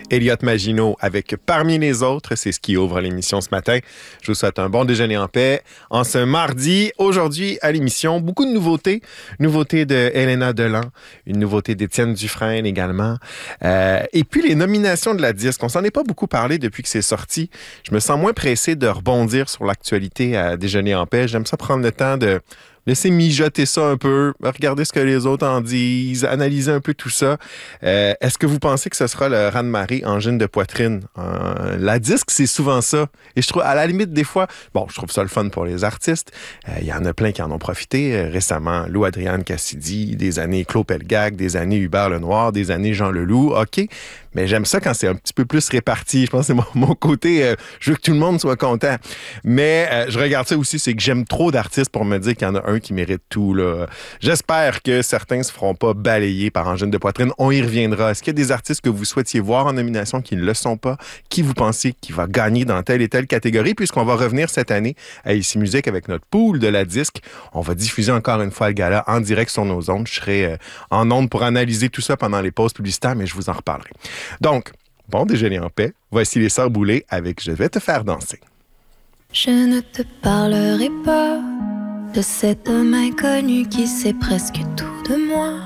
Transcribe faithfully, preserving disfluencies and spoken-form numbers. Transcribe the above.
Elliott Maginot avec Parmi les autres. C'est ce qui ouvre l'émission ce matin. Je vous souhaite un bon déjeuner en paix. En ce mardi, aujourd'hui à l'émission, beaucoup de nouveautés. Nouveautés de Elena Delan, une nouveauté d'Étienne Dufresne également. Euh, et puis les nominations de la disque. On s'en est pas beaucoup parlé depuis que c'est sorti. Je me sens moins pressé de rebondir sur l'actualité à déjeuner en paix. J'aime ça prendre le temps de laisser mijoter ça un peu, regarder ce que les autres en disent, analyser un peu tout ça. Euh, est-ce que vous pensez que ce sera le raz-de-marée angine de poitrine? Euh, la disque, c'est souvent ça. Et je trouve, à la limite, des fois, bon, je trouve ça le fun pour les artistes. Il euh, y en a plein qui en ont profité. Euh, récemment, Lou Adrienne Cassidy, des années Claude Pelgag, des années Hubert Lenoir, des années Jean Leloup. OK. Mais j'aime ça quand c'est un petit peu plus réparti. Je pense que c'est mon, mon côté, euh, je veux que tout le monde soit content. Mais euh, je regarde ça aussi, c'est que j'aime trop d'artistes pour me dire qu'il y en a un qui mérite tout, là. J'espère que certains ne se feront pas balayer par angine de poitrine. On y reviendra. Est-ce qu'il y a des artistes que vous souhaitiez voir en nomination qui ne le sont pas? Qui vous pensez qui va gagner dans telle et telle catégorie? Puisqu'on va revenir cette année à Ici Musique avec notre pool de la disque. On va diffuser encore une fois le gala en direct sur nos ondes. Je serai euh, en ondes pour analyser tout ça pendant les pauses publicitaires, mais je vous en reparlerai. Donc, bon déjeuner en paix. Voici les Sœurs Boulay avec Je vais te faire danser. Je ne te parlerai pas de cet homme inconnu qui sait presque tout de moi.